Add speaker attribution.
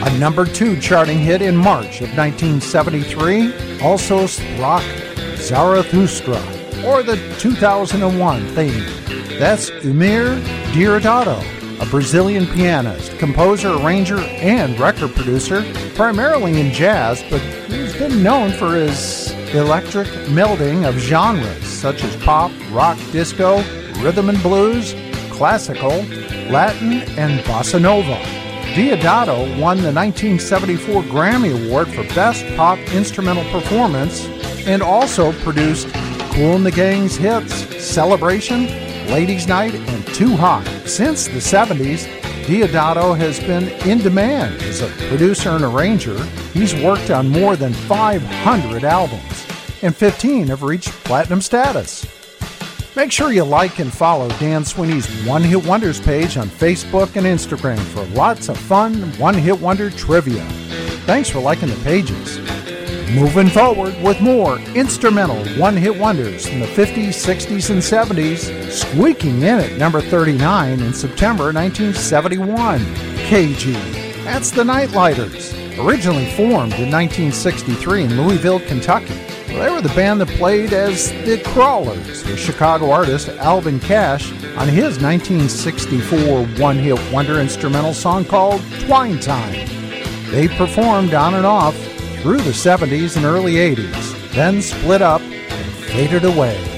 Speaker 1: A number 2 charting hit in March of 1973, also struck Zarathustra, or the 2001 theme. That's Eumir Deodato, a Brazilian pianist, composer, arranger, and record producer, primarily in jazz, but he's been known for his electric melding of genres such as pop, rock, disco, rhythm and blues, classical, Latin, and bossa nova. Deodato won the 1974 Grammy Award for Best Pop Instrumental Performance and also produced Kool and the Gang's hits Celebration, Ladies' Night, and Too Hot. Since the 70s, Deodato has been in demand as a producer and arranger. He's worked on more than 500 albums, and 15 have reached platinum status. Make sure you like and follow Dan Sweeney's One Hit Wonders page on Facebook and Instagram for lots of fun one-hit wonder trivia. Thanks for liking the pages. Moving forward with more instrumental one-hit wonders from the 50s, 60s, and 70s, squeaking in at number 39 in September 1971, KG. That's the Nightlighters, originally formed in 1963 in Louisville, Kentucky. They were the band that played as the Crawlers with Chicago artist Alvin Cash on his 1964 one-hit wonder instrumental song called Twine Time. They performed on and off through the 70s and early 80s, then split up and faded away.